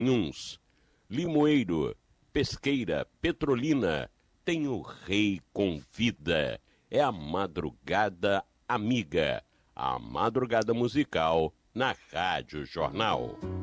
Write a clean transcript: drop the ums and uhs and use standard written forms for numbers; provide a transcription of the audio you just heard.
Nuns, Limoeiro, Pesqueira, Petrolina, tem o Rei Convida. É a Madrugada Amiga, a madrugada musical na Rádio Jornal.